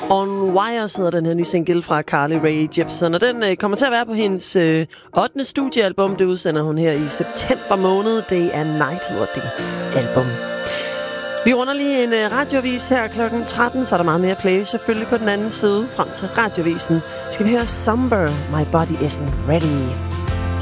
On Wires hedder den her nye single fra Carly Rae Jepsen, og den kommer til at være på hendes 8. studiealbum. Det udsender hun her i september måned. Day and Night hedder det album. Vi runder lige en radioavis her klokken 13, så er der meget mere play selvfølgelig på den anden side. Frem til radiovisen skal vi høre Somber, My Body Isn't Ready.